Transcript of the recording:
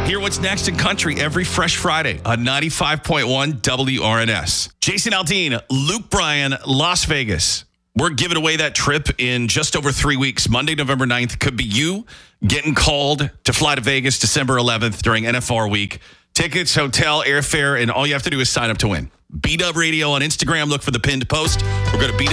Hear what's next in country every Fresh Friday on 95.1 WRNS. Jason Aldean, Luke Bryan, Las Vegas. We're giving away that trip in just over 3 weeks. Monday, November 9th could be you getting called to fly to Vegas December 11th during NFR week. Tickets, hotel, airfare, and all you have to do is sign up to win. B-Dub Radio on Instagram. Look for the pinned post. We're going to